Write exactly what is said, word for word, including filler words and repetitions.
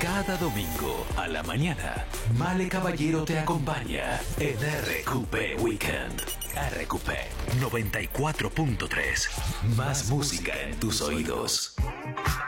Cada domingo a la mañana, Male Caballero te acompaña en R Q P Weekend. R Q P noventa y cuatro punto tres. Más música en tus oídos.